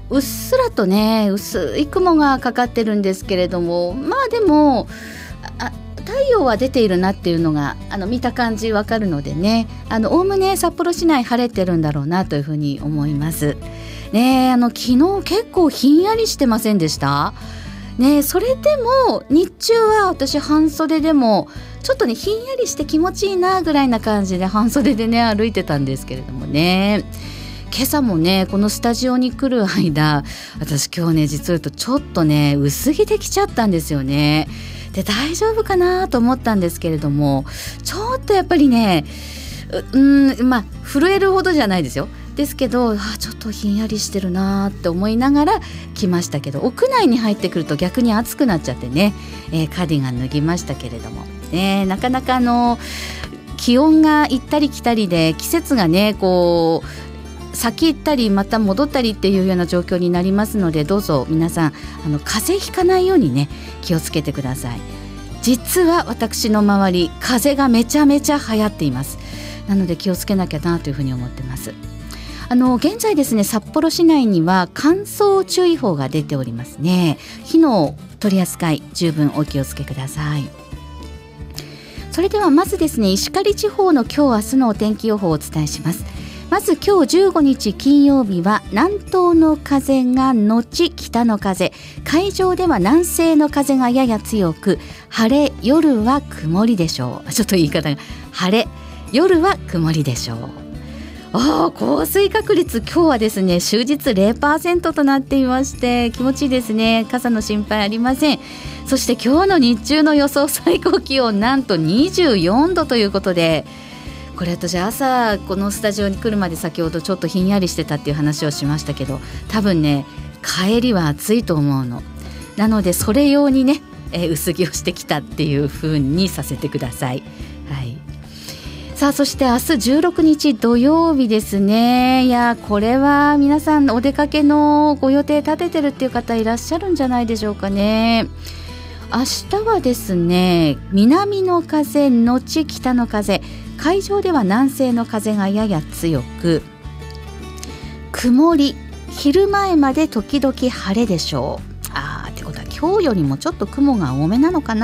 うっすらとね薄い雲がかかってるんですけれども、まあでも太陽は出ているなっていうのが見た感じわかるのでね、おおむね札幌市内晴れてるんだろうなというふうに思いますね。昨日結構ひんやりしてませんでしたね。それでも日中は私半袖でもちょっとねひんやりして気持ちいいなぐらいな感じで半袖でね歩いてたんですけれどもね。今朝もねこのスタジオに来る間、私今日ね実を言うとちょっとね薄着できちゃったんですよね。で大丈夫かなと思ったんですけれども、ちょっとやっぱりねまあ震えるほどじゃないですよ、ですけどちょっとひんやりしてるなって思いながら来ましたけど、屋内に入ってくると逆に暑くなっちゃってね、カーディガン脱ぎましたけれども、なかなか気温が行ったり来たりで季節がねこう先行ったりまた戻ったりっていうような状況になりますので、どうぞ皆さん風邪ひかないようにね気をつけてください。実は私の周り風邪がめちゃめちゃ流行っています。なので気をつけなきゃなというふうに思ってます。現在ですね札幌市内には乾燥注意報が出ておりますね。火の取り扱い十分お気をつけください。それではまずですね石狩地方の今日明日のお天気予報をお伝えします。まず今日15日金曜日は南東の風が後北の風、海上では南西の風がやや強く、晴れ夜は曇りでしょう。ちょっと言い方が晴れ夜は曇りでしょう。降水確率今日はですね終日 0% となっていまして気持ちいいですね。傘の心配ありません。そして今日の日中の予想最高気温なんと24度ということで、これ私朝このスタジオに来るまで先ほどちょっとひんやりしてたっていう話をしましたけど、多分ね帰りは暑いと思うの。なのでそれ用にね、薄着をしてきたっていう風にさせてください。はい。さあそして明日16日土曜日ですね。いやこれは皆さんお出かけのご予定立ててるっていう方いらっしゃるんじゃないでしょうかね。明日はですね南の風後北の風、海上では南西の風がやや強く、曇り、昼前まで時々晴れでしょう。ってことは今日よりもちょっと雲が多めなのかな。